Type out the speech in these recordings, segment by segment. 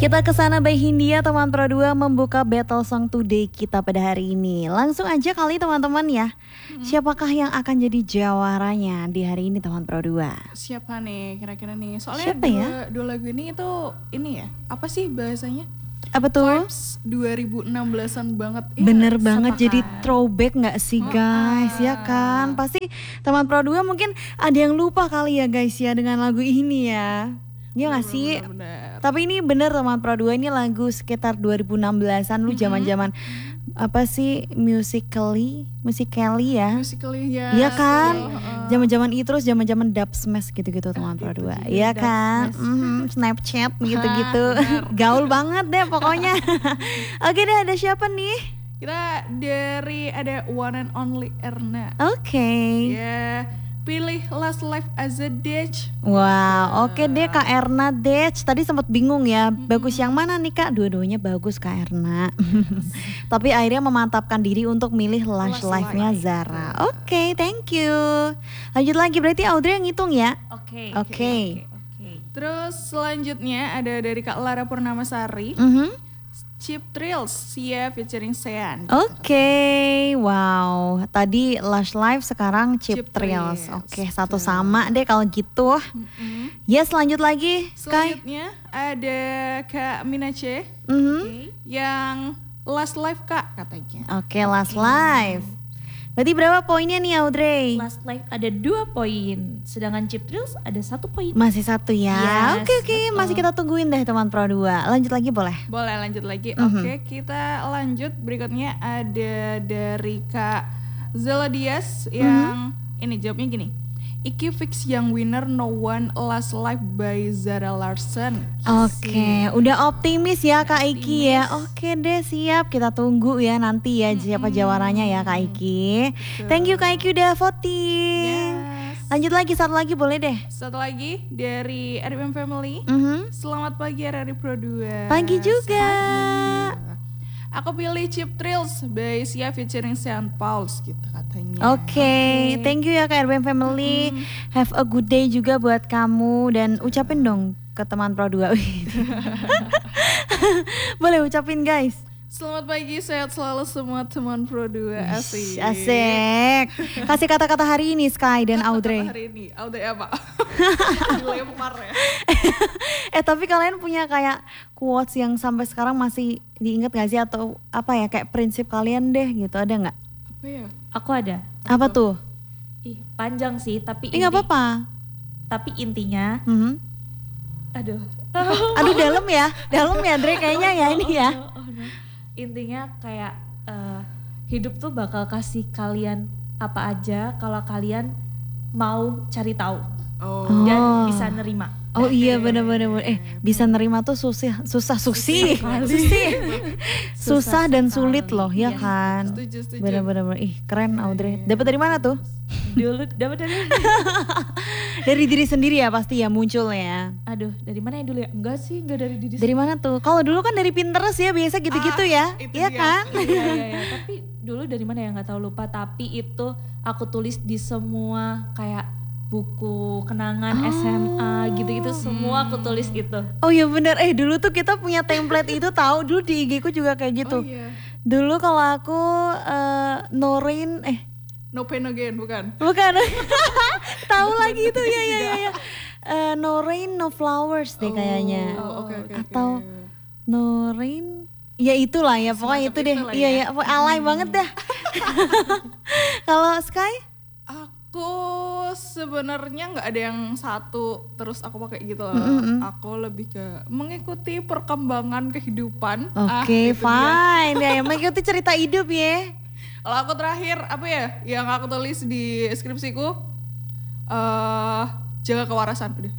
Kita kesana by Hindia teman Pro 2 membuka Battle Song Today kita pada hari ini. Langsung aja kali teman-teman ya. Siapakah yang akan jadi jawaranya di hari ini teman Pro 2? Siapa nih kira-kira nih? Soalnya Siapa ya? dua lagu ini itu ini ya. Apa sih bahasanya? Apa tuh? Vibes 2016-an banget. Bener Iya, banget, sama jadi kan? throwback gak sih guys? Ya kan? Pasti teman Pro 2 mungkin ada yang lupa kali ya guys ya dengan lagu ini ya. Iya gak sih? Bener. Tapi ini bener teman Pro 2, ini lagu sekitar 2016an lu zaman-zaman apa sih musically ya? Musically ya. Iya kan? Heeh. Zaman-zaman itu terus zaman-zaman dub smash gitu-gitu teman Pro 2. Iya dub kan? Snapchat gitu-gitu. Gaul banget deh pokoknya. Oke deh, ada siapa nih? Kita dari ada One and Only Erna. Oke. Ya, pilih Last Life as a Ditch. Wow, oke deh Kak Erna Dech. Tadi sempat bingung ya, bagus yang mana nih Kak? Dua-duanya bagus Kak Erna. Tapi akhirnya memantapkan diri untuk milih Last Last Life-nya Life. Zara. Oke, thank you. Lanjut lagi, berarti Audrey yang ngitung ya? Oke. Terus selanjutnya ada dari Kak Lara Purnamasari. Cheap Thrills, Sia featuring Sean. Oke, wow. Tadi Last Life, sekarang Cheap Cheap Thrills. Thrills. Oke, satu sama deh kalau gitu. Yes, lanjut lagi, Sky. Selanjutnya ada Kak Minace yang Last Life Kak katanya. Oke, Last Life. Berarti berapa poinnya nih Audrey? Last Life ada 2 poin, sedangkan Cheap Thrills ada 1 poin. Masih satu ya. Yes, Oke, betul. masih kita tungguin deh teman Pro 2. Lanjut lagi boleh? Boleh lanjut lagi. Oke, kita lanjut. Berikutnya ada dari Kak Zela Diaz yang ini jawabnya gini. Iki fix yang winner no one Last Life by Zara Larsson. Oke, udah optimis ya Kak Iki ya. Oke deh, siap. Kita tunggu ya nanti ya siapa jawarannya ya Kak Iki. Thank you Kak Iki udah voting. Yes. Lanjut lagi, satu lagi boleh deh. Satu lagi dari RBM Family. Selamat pagi RRI Pro 2. Pagi juga. Aku pilih Cheap Thrills by Sia featuring Sean Pauls gitu katanya. Oke, thank you ya Kak RBM Family. Have a good day juga buat kamu dan ucapin dong ke teman Pro 2. Boleh ucapin guys. Selamat pagi, sehat selalu semua teman Pro 2. Asik. Asik. Kasih kata-kata hari ini Sky dan Audrey. Hari ini, Audrey apa? Dilempar ya. Tapi kalian punya kayak quotes yang sampai sekarang masih diingat gak sih, atau apa ya kayak prinsip kalian deh gitu, ada nggak? Apa ya? Aku ada. Apa tuh? Ih, panjang sih, tapi Nggak apa-apa. Tapi intinya, aduh. Aduh dalam ya Dre kayaknya ya ini ya. Oh, no. Intinya kayak hidup tuh bakal kasih kalian apa aja kalau kalian mau cari tahu dan bisa nerima. Oh iya benar-benar. Bisa nerima tuh susah dan sulit loh ya Yes. kan. Setuju. Benar-benar. Ih keren Audrey. Dapat dari mana tuh? Dulu dapat dari Dari diri sendiri ya pasti ya munculnya. aduh, dari mana ya dulu ya? Enggak sih, enggak dari diri Dari mana tuh? Kalau dulu kan dari Pinterest ya biasa gitu-gitu ya. itu Iya dia. kan? Iya, tapi dulu dari mana ya nggak tahu, lupa, tapi itu aku tulis di semua kayak buku kenangan SMA gitu-gitu, semua aku tulis itu. Oh iya bener, dulu tuh kita punya template itu tahu, dulu di IG ku juga kayak gitu. Oh iya. Dulu kalau aku Norin, No Pain Again bukan? bukan, tahu lagi itu ya. No Rain No Flowers deh kayaknya. Oh, oke. Atau No Rain, ya itulah ya pokoknya itu deh. itulah Iya ya. ya, pokoknya alay banget dah. Kalau Sky? Aku sebenarnya nggak ada yang satu terus aku pakai gitu loh. Aku lebih ke mengikuti perkembangan kehidupan. Oke, Itu dia. fine ya, mengikuti cerita hidup ya. Kalau aku terakhir apa ya yang aku tulis di skripsiku, jaga kewarasan udah.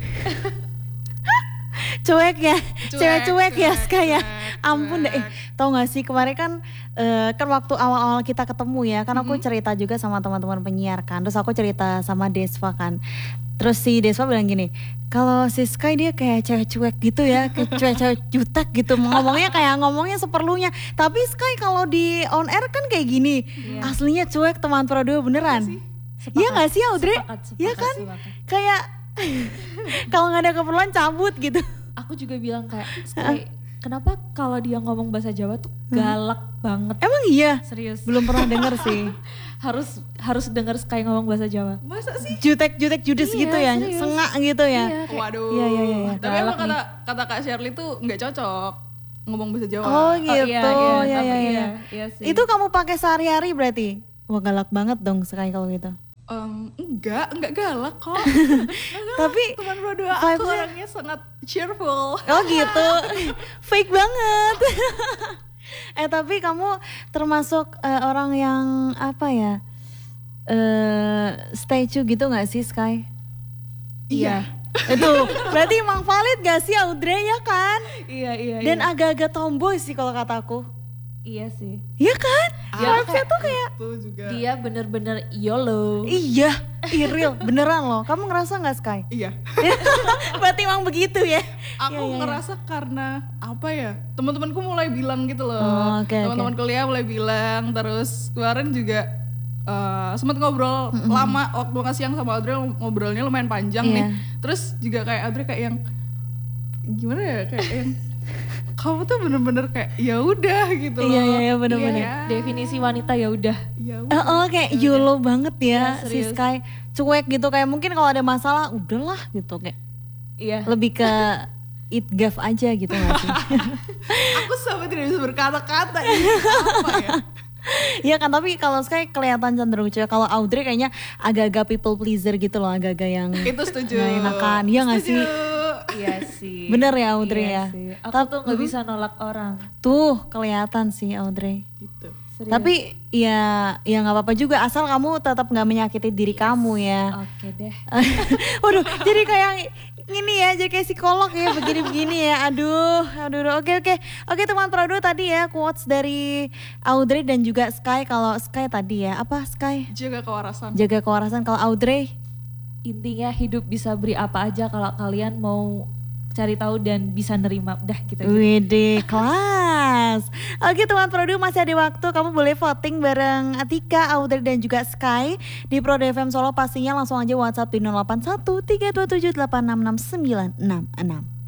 Cuek ya, cewek cuek ya cuek, Sky ya. cuek, Ampun deh, tau gak sih kemarin kan kan waktu awal-awal kita ketemu ya, kan aku cerita juga sama teman-teman penyiar kan, terus aku cerita sama Desva kan, terus si Desva bilang gini, kalau si Sky dia kayak cewek cuek gitu ya, kayak cewek-cewek jutek gitu, ngomongnya seperlunya, tapi Sky kalau di on air kan kayak gini, aslinya cuek teman Pro 2 beneran. Iya gak sih Audrey? Sepakat, Iya kan? sepakat. Kayak kalau nggak ada keperluan cabut gitu. Aku juga bilang kayak Sky, kenapa kalau dia ngomong bahasa Jawa tuh galak banget? Emang iya? Serius. Belum pernah denger sih. harus denger Sky ngomong bahasa Jawa. Masa sih? Jutek judes Iya, gitu ya, serius. sengak gitu ya. Iya, kayak, Waduh. Iya. Tapi emang Galak nih. kata Kak Shirley tuh nggak cocok ngomong bahasa Jawa. Oh gitu, iya sih. Itu kamu pakai sehari-hari berarti? Wah galak banget dong sekali kalau gitu. Enggak galak kok. Enggak Tapi galak. Teman berdua aku vibes-nya- orangnya sangat cheerful. Oh gitu, fake banget. Tapi kamu termasuk orang yang apa ya, stay true gitu nggak sih Sky? Iya. Itu berarti emang valid gak sih Audrey ya kan? Iya. Dan agak-agak tomboy sih kalau kataku. Iya sih. Iya kan? Ya, Vibes-nya tuh kayak Itu juga. Dia bener-bener YOLO. iya, real, beneran loh. Kamu ngerasa nggak Sky? Iya. Berarti emang begitu ya? Aku Iya. ngerasa karena apa ya? Teman-temanku mulai bilang gitu loh. Oh, oke. Teman-teman kuliah mulai bilang, terus kemarin juga sempat ngobrol lama waktu makan siang sama Audrey, ngobrolnya lumayan panjang Iya. nih. Terus juga kayak Audrey kayak yang gimana ya? Kayak yang kamu tuh bener-bener kayak ya udah gitu loh. Iya, bener-bener. Iya. Definisi wanita ya udah. Ya udah. Kayak YOLO banget ya Iya, si serius. Sky. Cuek gitu, kayak mungkin kalau ada masalah udahlah gitu, kayak Iya. lebih ke it gaf aja gitu gak sih? Aku sampai tidak bisa berkata-kata ini apa ya? Iya kan, tapi kalau Sky kelihatan cenderung cuek. Kalau Audrey kayaknya agak-agak people pleaser gitu loh, agak-agak yang Itu setuju. nggak enakan. Iya gak sih? Setuju. Iya sih. Bener ya Audrey Iya ya? sih. Aku tuh nggak bisa nolak orang. Tuh kelihatan sih Audrey. Gitu. Serius. Tapi ya nggak apa-apa juga asal kamu tetap nggak menyakiti diri kamu ya. Oke deh. Waduh, jadi kayak ini ya, jadi kayak psikolog ya, begini-begini ya. Aduh. Oke teman Prodo, tadi ya quotes dari Audrey dan juga Sky. Kalau Sky tadi ya, apa Sky? Jaga kewarasan. Jaga kewarasan. Kalau Audrey? Intinya hidup bisa beri apa aja kalau kalian mau cari tahu dan bisa nerima. Udah gitu aja. Wede, kelas. Oke teman Prodo, masih ada waktu. Kamu boleh voting bareng Atika, Audrey dan juga Sky di Prodo FM Solo. Pastinya langsung aja WhatsApp di 081 327 866 966.